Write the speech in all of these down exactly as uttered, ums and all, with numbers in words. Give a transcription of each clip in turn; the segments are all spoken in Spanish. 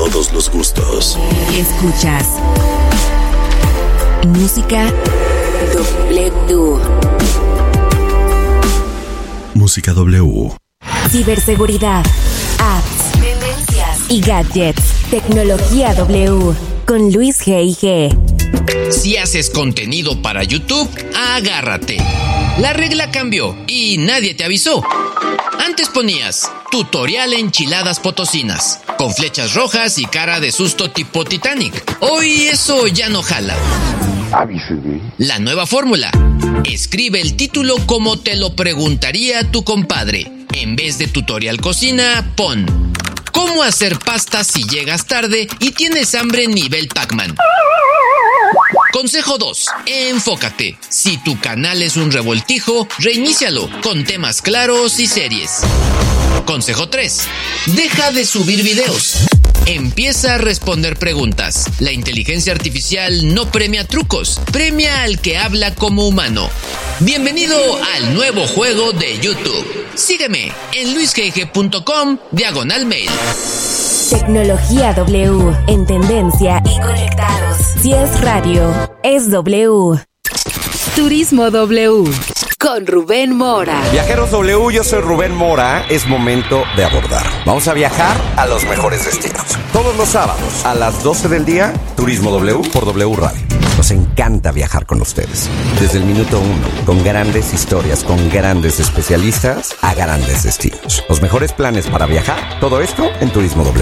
todos los gustos. Escuchas Música W. Música W. Ciberseguridad, apps, tendencias y gadgets. Tecnología W con Luis G I G. Si haces contenido para YouTube, agárrate. La regla cambió y nadie te avisó. Antes ponías tutorial enchiladas potosinas, con flechas rojas y cara de susto tipo Titanic. Hoy eso ya no jala. Avíseme. La nueva fórmula. Escribe el título como te lo preguntaría tu compadre. En vez de tutorial cocina, pon ¿cómo hacer pasta si llegas tarde y tienes hambre nivel Pac-Man? Consejo dos. Enfócate. Si tu canal es un revoltijo, reinícialo con temas claros y series. Consejo tres. Deja de subir videos. Empieza a responder preguntas. La inteligencia artificial no premia trucos, premia al que habla como humano. Bienvenido al nuevo juego de YouTube. Sígueme en luisgg punto com diagonal mail. Tecnología W, en tendencia y conectados. Si es radio, es W. Turismo W, con Rubén Mora. Viajeros W, yo soy Rubén Mora. Es momento de abordar. Vamos a viajar a los mejores destinos. Todos los sábados a las doce del día, Turismo W por W Radio. Nos encanta viajar con ustedes. Desde el minuto uno, con grandes historias, con grandes especialistas, a grandes destinos. Los mejores planes para viajar, todo esto en Turismo W.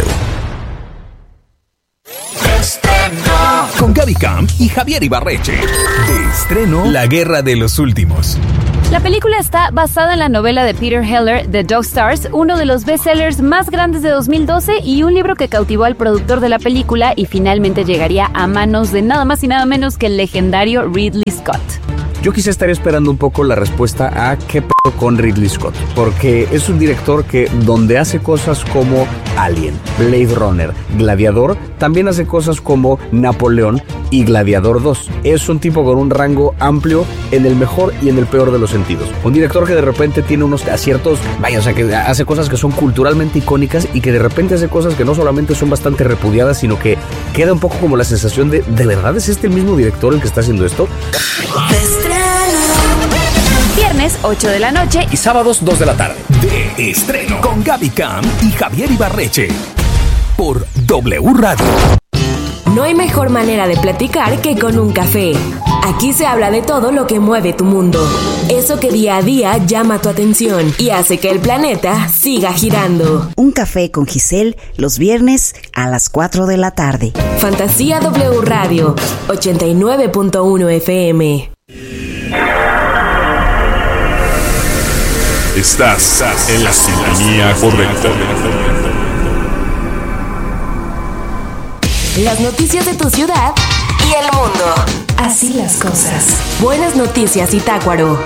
Con Gaby Camp y Javier Ibarreche. De estreno, La Guerra de los Últimos. La película está basada en la novela de Peter Heller, The Dog Stars, uno de los bestsellers más grandes de dos mil doce y un libro que cautivó al productor de la película y finalmente llegaría a manos de nada más y nada menos que el legendario Ridley Scott. Yo quizá estaría esperando un poco la respuesta a qué pedo con Ridley Scott, porque es un director que donde hace cosas como Alien, Blade Runner, Gladiador, también hace cosas como Napoleón y Gladiador dos. Es un tipo con un rango amplio en el mejor y en el peor de los sentidos. Un director que de repente tiene unos aciertos, vaya, o sea, que hace cosas que son culturalmente icónicas y que de repente hace cosas que no solamente son bastante repudiadas, sino que queda un poco como la sensación de, ¿de verdad es este el mismo director el que está haciendo esto? Viernes, ocho de la noche y sábados, dos de la tarde. De estreno con Gaby Camp y Javier Ibarreche. Por W Radio. No hay mejor manera de platicar que con un café. Aquí se habla de todo lo que mueve tu mundo. Eso que día a día llama tu atención y hace que el planeta siga girando. Un café con Giselle los viernes a las cuatro de la tarde. Fantasía W Radio, ochenta y nueve punto uno F M. Estás en la sintonía correcta. Las noticias de tu ciudad y el mundo. Así las cosas. Buenas noticias, Zitácuaro.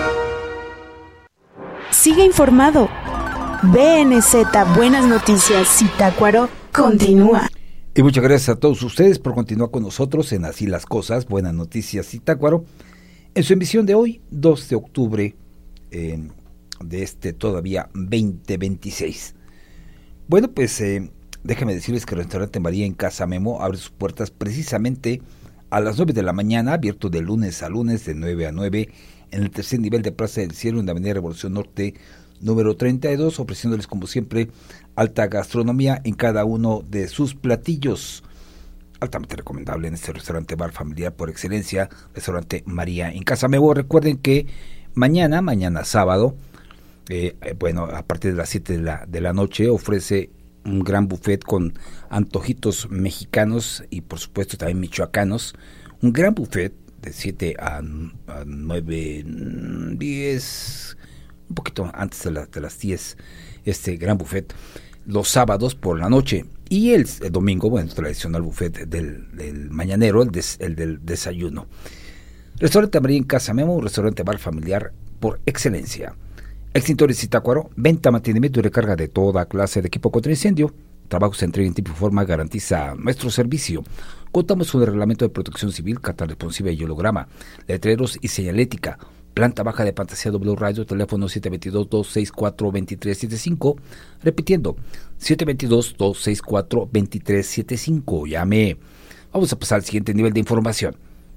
Sigue informado. B N Z Buenas Noticias Zitácuaro continúa. Y muchas gracias a todos ustedes por continuar con nosotros en Así las Cosas, Buenas Noticias Zitácuaro, en su emisión de hoy, dos de octubre eh, de este todavía veinte veintiséis. Bueno, pues eh, déjenme decirles que el restaurante María en Casa Memo abre sus puertas precisamente a las nueve de la mañana, abierto de lunes a lunes de nueve a nueve, en el tercer nivel de Plaza del Cielo, en la Avenida Revolución Norte, número treinta y dos, ofreciéndoles como siempre alta gastronomía en cada uno de sus platillos. Altamente recomendable en este restaurante bar familiar por excelencia, restaurante María en Casa Memo. Recuerden que mañana, mañana sábado, eh, bueno, a partir de las siete de la, de la noche, ofrece un gran buffet con antojitos mexicanos y por supuesto también michoacanos. Un gran buffet de siete a nueve, diez, un poquito antes de, la, de las diez, este gran buffet los sábados por la noche. Y el, el domingo, bueno, tradicional buffet del, del mañanero, el, des, el del desayuno. Restaurante María en Casa Memo, un restaurante bar familiar por excelencia. Extintores Zitácuaro, venta, mantenimiento y recarga de toda clase de equipo contra incendio. Trabajos de entrega en tiempo y forma garantiza nuestro servicio. Contamos con el reglamento de protección civil, carta responsiva y holograma, letreros y señalética. planta baja de Fantasía W Radio, teléfono siete dos dos, dos seis cuatro, dos tres siete cinco, repitiendo, siete dos dos, dos seis cuatro, dos tres siete cinco, llame. Vamos a pasar al siguiente nivel de información.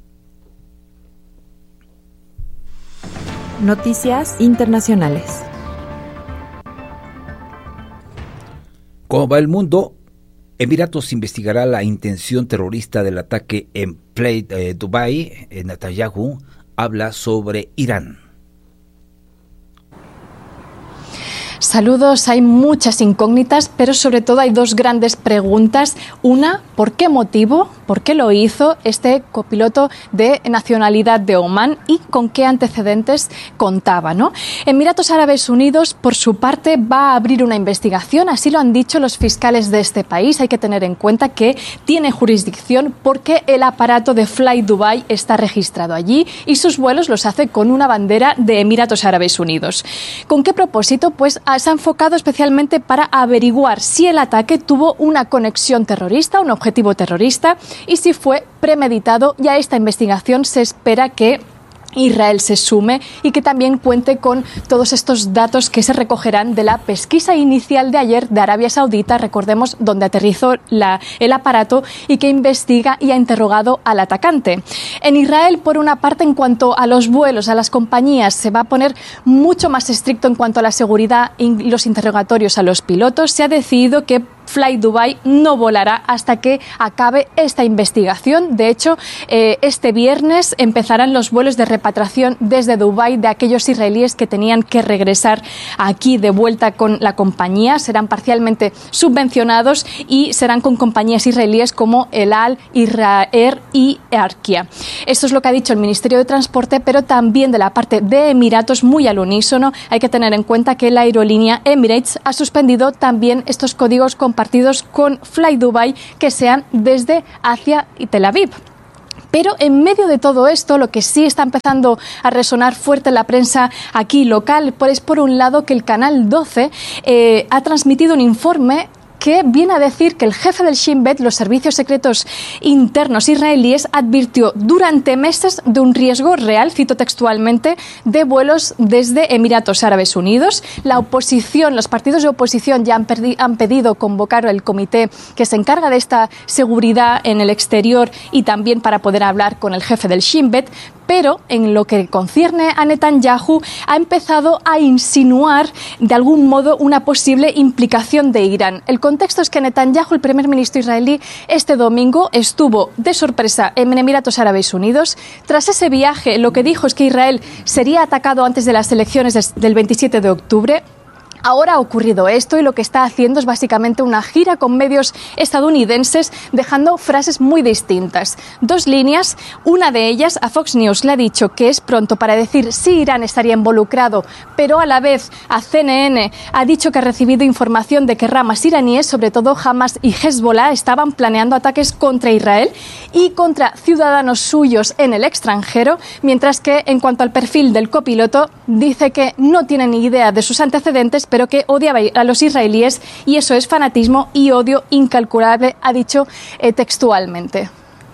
Noticias internacionales. ¿Cómo va el mundo? Emiratos investigará la intención terrorista del ataque en Play eh, Dubai. Eh, Netanyahu habla sobre Irán. Saludos, hay muchas incógnitas, pero sobre todo hay dos grandes preguntas. Una, ¿por qué motivo? ¿Por qué lo hizo este copiloto de nacionalidad de Omán y con qué antecedentes contaba, ¿no? Emiratos Árabes Unidos, por su parte, va a abrir una investigación, así lo han dicho los fiscales de este país. Hay que tener en cuenta que tiene jurisdicción porque el aparato de Fly Dubai está registrado allí y sus vuelos los hace con una bandera de Emiratos Árabes Unidos. ¿Con qué propósito? Pues se ha enfocado especialmente para averiguar si el ataque tuvo una conexión terrorista, un objetivo terrorista, y si fue premeditado. Y a esta investigación se espera que Israel se sume y que también cuente con todos estos datos que se recogerán de la pesquisa inicial de ayer de Arabia Saudita, recordemos, donde aterrizó la, el aparato y que investiga y ha interrogado al atacante. En Israel, por una parte, en cuanto a los vuelos, a las compañías, se va a poner mucho más estricto en cuanto a la seguridad y los interrogatorios a los pilotos. Se ha decidido que Fly Dubai no volará hasta que acabe esta investigación. De hecho, eh, este viernes empezarán los vuelos de repatriación desde Dubái de aquellos israelíes que tenían que regresar aquí de vuelta con la compañía. Serán parcialmente subvencionados y serán con compañías israelíes como El Al, Israel y Arkia. Esto es lo que ha dicho el Ministerio de Transporte, pero también de la parte de Emiratos, muy al unísono. Hay que tener en cuenta que la aerolínea Emirates ha suspendido también estos códigos compartidos con Fly Dubai que sean desde Asia y Tel Aviv. Pero en medio de todo esto, lo que sí está empezando a resonar fuerte en la prensa aquí local, pues es por un lado que el Canal doce eh, ha transmitido un informe que viene a decir que el jefe del Shin Bet, los servicios secretos internos israelíes, advirtió durante meses de un riesgo real, cito textualmente, de vuelos desde Emiratos Árabes Unidos. La oposición, los partidos de oposición ya han, perdi- han pedido convocar el comité que se encarga de esta seguridad en el exterior y también para poder hablar con el jefe del Shin Bet. Pero en lo que concierne a Netanyahu, ha empezado a insinuar de algún modo una posible implicación de Irán. El contexto es que Netanyahu, el primer ministro israelí, este domingo estuvo de sorpresa en Emiratos Árabes Unidos. Tras ese viaje, lo que dijo es que Israel sería atacado antes de las elecciones del veintisiete de octubre. Ahora ha ocurrido esto y lo que está haciendo es básicamente una gira con medios estadounidenses, dejando frases muy distintas. Dos líneas, una de ellas a Fox News le ha dicho que es pronto para decir si Irán estaría involucrado, pero a la vez a C N N ha dicho que ha recibido información de que ramas iraníes, sobre todo Hamas y Hezbollah, estaban planeando ataques contra Israel y contra ciudadanos suyos en el extranjero, mientras que en cuanto al perfil del copiloto, dice que no tiene ni idea de sus antecedentes, pero que odiaba a los israelíes y eso es fanatismo y odio incalculable, ha dicho eh, textualmente.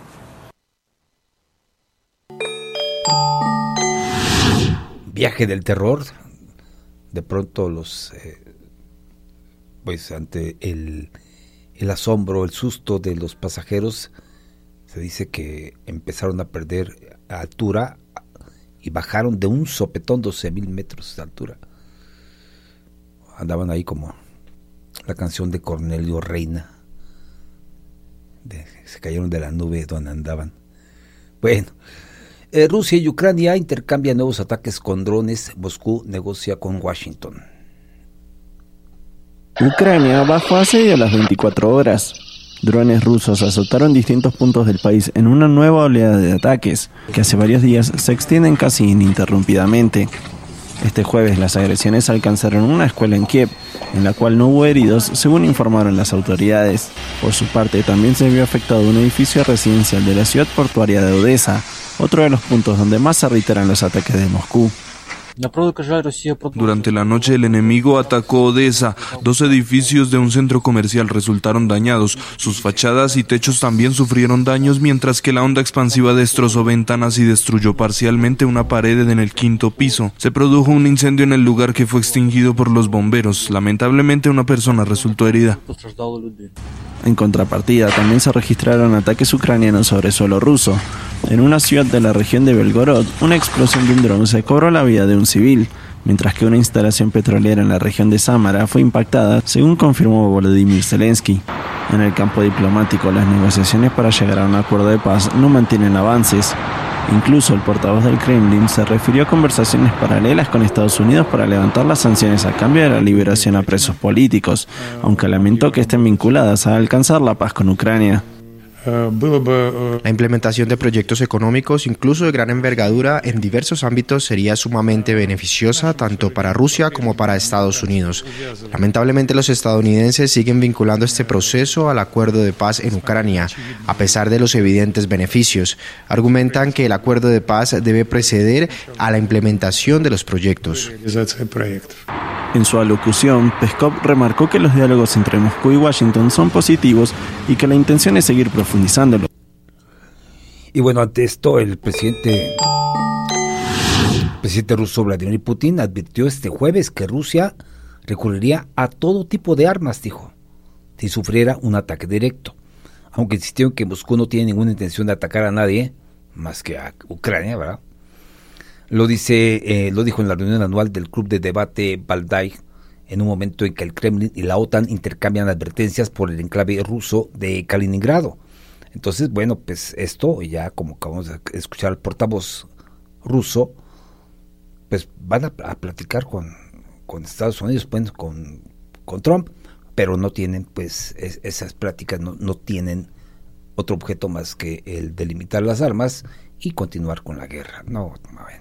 Viaje del terror. De pronto los, eh, pues ante el, el asombro, el susto de los pasajeros, se dice que empezaron a perder altura y bajaron de un sopetón doce mil metros de altura. Andaban ahí como la canción de Cornelio Reina, de, se cayeron de la nube donde andaban. Bueno, eh, Rusia y Ucrania intercambian nuevos ataques con drones. Moscú negocia con Washington. Ucrania bajó asedio a las veinticuatro horas. Drones rusos azotaron distintos puntos del país en una nueva oleada de ataques que hace varios días se extienden casi ininterrumpidamente. Este jueves las agresiones alcanzaron una escuela en Kiev, en la cual no hubo heridos, según informaron las autoridades. Por su parte, también se vio afectado un edificio residencial de la ciudad portuaria de Odessa, otro de los puntos donde más se reiteran los ataques de Moscú. Durante la noche el enemigo atacó Odessa. Dos edificios de un centro comercial resultaron dañados. Sus fachadas y techos también sufrieron daños, mientras que la onda expansiva destrozó ventanas y destruyó parcialmente una pared en el quinto piso. Se produjo un incendio en el lugar que fue extinguido por los bomberos. Lamentablemente una persona resultó herida. En contrapartida, también se registraron ataques ucranianos sobre suelo ruso. En una ciudad de la región de Belgorod, una explosión de un dron se cobró la vida de un civil, mientras que una instalación petrolera en la región de Samara fue impactada, según confirmó Volodymyr Zelensky. En el campo diplomático, las negociaciones para llegar a un acuerdo de paz no mantienen avances. Incluso el portavoz del Kremlin se refirió a conversaciones paralelas con Estados Unidos para levantar las sanciones a cambio de la liberación a presos políticos, aunque lamentó que estén vinculadas a alcanzar la paz con Ucrania. La implementación de proyectos económicos, incluso de gran envergadura, en diversos ámbitos sería sumamente beneficiosa tanto para Rusia como para Estados Unidos. Lamentablemente, los estadounidenses siguen vinculando este proceso al acuerdo de paz en Ucrania, a pesar de los evidentes beneficios. Argumentan que el acuerdo de paz debe preceder a la implementación de los proyectos. En su alocución, Peskov remarcó que los diálogos entre Moscú y Washington son positivos y que la intención es seguir profundizándolo. Y bueno, ante esto, el presidente, el presidente ruso Vladimir Putin advirtió este jueves que Rusia recurriría a todo tipo de armas, dijo, si sufriera un ataque directo, aunque insistió en que Moscú no tiene ninguna intención de atacar a nadie, más que a Ucrania, ¿verdad? Lo dice, eh, lo dijo en la reunión anual del Club de Debate Valdai, en un momento en que el Kremlin y la OTAN intercambian advertencias por el enclave ruso de Kaliningrado. Entonces, bueno, pues esto, ya como acabamos de escuchar al portavoz ruso, pues van a, a platicar con, con Estados Unidos, pues, con, con Trump, pero no tienen, pues, es, esas pláticas no, no tienen otro objeto más que el de limitar las armas y continuar con la guerra. No, bueno.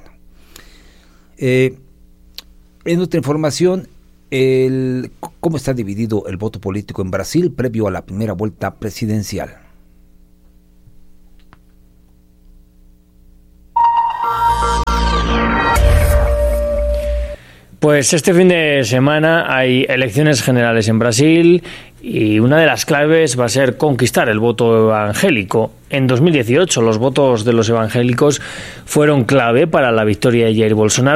Eh, en otra información, el, ¿cómo está dividido el voto político en Brasil previo a la primera vuelta presidencial? Pues este fin de semana hay elecciones generales en Brasil y una de las claves va a ser conquistar el voto evangélico. En dos mil dieciocho los votos de los evangélicos fueron clave para la victoria de Jair Bolsonaro.